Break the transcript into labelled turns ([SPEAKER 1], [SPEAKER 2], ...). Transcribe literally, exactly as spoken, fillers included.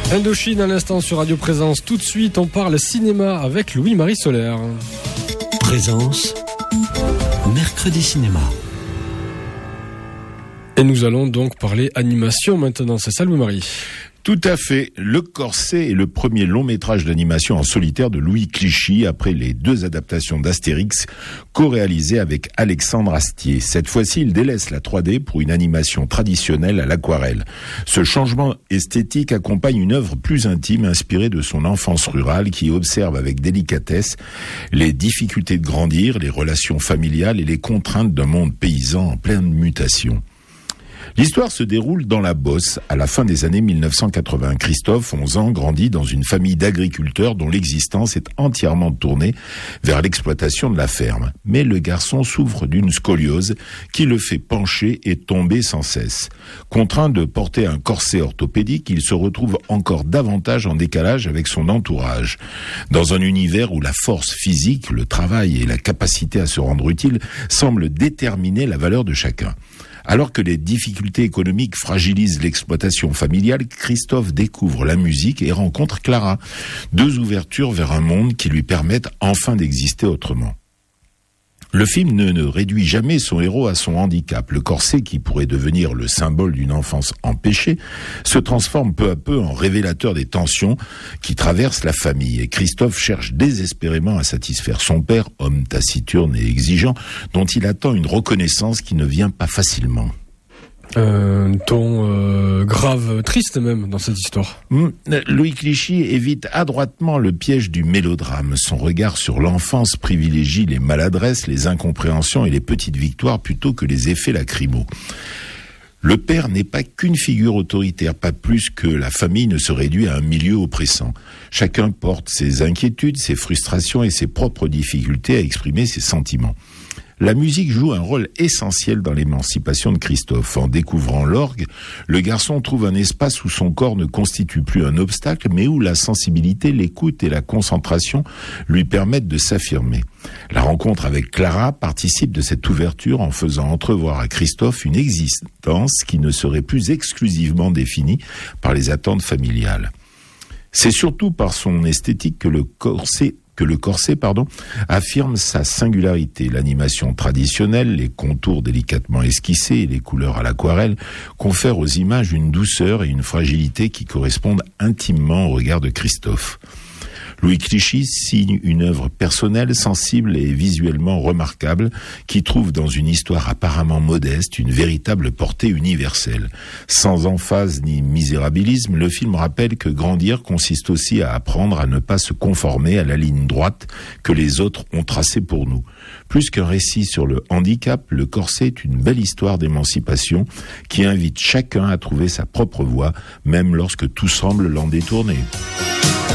[SPEAKER 1] Indochine à l'instant sur Radio Présence. Tout de suite, on parle cinéma avec Louis-Marie Solaire.
[SPEAKER 2] Présence, mercredi cinéma.
[SPEAKER 1] Et nous allons donc parler animation maintenant. C'est ça, Louis-Marie ?
[SPEAKER 3] Tout à fait. Le Corset est le premier long métrage d'animation en solitaire de Louis Clichy après les deux adaptations d'Astérix co-réalisées avec Alexandre Astier. Cette fois-ci, il délaisse la trois D pour une animation traditionnelle à l'aquarelle. Ce changement esthétique accompagne une œuvre plus intime inspirée de son enfance rurale qui observe avec délicatesse les difficultés de grandir, les relations familiales et les contraintes d'un monde paysan en pleine mutation. L'histoire se déroule dans la Beauce, à la fin des années mille neuf cent quatre-vingts. Christophe, onze ans, grandit dans une famille d'agriculteurs dont l'existence est entièrement tournée vers l'exploitation de la ferme. Mais le garçon souffre d'une scoliose qui le fait pencher et tomber sans cesse. Contraint de porter un corset orthopédique, il se retrouve encore davantage en décalage avec son entourage. Dans un univers où la force physique, le travail et la capacité à se rendre utile semblent déterminer la valeur de chacun. Alors que les difficultés économiques fragilisent l'exploitation familiale, Christophe découvre la musique et rencontre Clara. Deux ouvertures vers un monde qui lui permettent enfin d'exister autrement. Le film ne, ne réduit jamais son héros à son handicap. Le corset, qui pourrait devenir le symbole d'une enfance empêchée, se transforme peu à peu en révélateur des tensions qui traversent la famille. Et Christophe cherche désespérément à satisfaire son père, homme taciturne et exigeant, dont il attend une reconnaissance qui ne vient pas facilement.
[SPEAKER 1] Un ton euh, grave, triste même dans cette histoire.
[SPEAKER 3] Mmh. Louis Clichy évite adroitement le piège du mélodrame. Son regard sur l'enfance privilégie les maladresses, les incompréhensions et les petites victoires plutôt que les effets lacrymaux. Le père n'est pas qu'une figure autoritaire, pas plus que la famille ne se réduit à un milieu oppressant. Chacun porte ses inquiétudes, ses frustrations et ses propres difficultés à exprimer ses sentiments. La musique joue un rôle essentiel dans l'émancipation de Christophe. En découvrant l'orgue, le garçon trouve un espace où son corps ne constitue plus un obstacle, mais où la sensibilité, l'écoute et la concentration lui permettent de s'affirmer. La rencontre avec Clara participe de cette ouverture en faisant entrevoir à Christophe une existence qui ne serait plus exclusivement définie par les attentes familiales. C'est surtout par son esthétique que le corset que le corset, pardon, affirme sa singularité. L'animation traditionnelle, les contours délicatement esquissés et les couleurs à l'aquarelle confèrent aux images une douceur et une fragilité qui correspondent intimement au regard de Christophe. Louis Clichy signe une œuvre personnelle, sensible et visuellement remarquable, qui trouve dans une histoire apparemment modeste une véritable portée universelle. Sans emphase ni misérabilisme, le film rappelle que grandir consiste aussi à apprendre à ne pas se conformer à la ligne droite que les autres ont tracée pour nous. Plus qu'un récit sur le handicap, le corset est une belle histoire d'émancipation qui invite chacun à trouver sa propre voie, même lorsque tout semble l'en détourner.